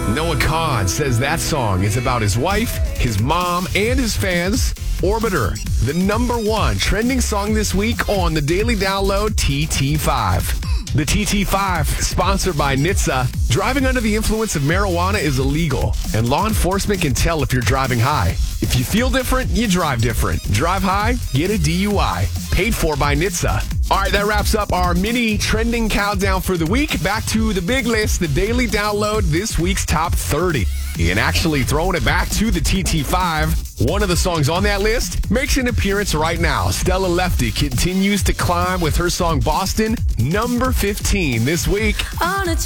Noah Kahn says that song is about his wife, his mom, and his fans. Orbiter, the number one trending song this week on the Daily Download TT5. The TT5, sponsored by NHTSA. Driving under the influence of marijuana is illegal, and law enforcement can tell if you're driving high. If you feel different, you drive different. Drive high, get a DUI. Paid for by NHTSA. All right, that wraps up our mini trending countdown for the week. Back to the big list, the Daily Download, this week's top 30. And actually throwing it back to the TT5, one of the songs on that list makes an appearance right now. Stella Lefty continues to climb with her song Boston, number 15 this week. On a